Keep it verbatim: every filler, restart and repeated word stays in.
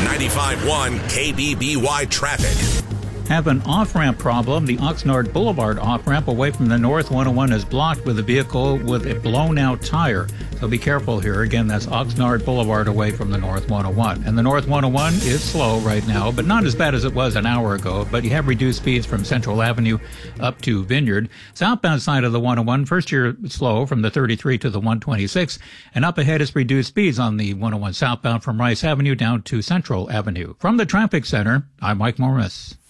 ninety-five point one K B B Y traffic. Have an off-ramp problem. The Oxnard Boulevard off-ramp away from the north one oh one is blocked with a vehicle with a blown-out tire. So be careful here. Again, that's Oxnard Boulevard away from the north one oh one. And the north one oh one is slow right now, but not as bad as it was an hour ago. But you have reduced speeds from Central Avenue up to Vineyard. Southbound side of the one oh one, first year slow from the thirty-three to the one twenty-six. And up ahead is reduced speeds on the one oh one southbound from Rice Avenue down to Central Avenue. From the Traffic Center, I'm Mike Morris.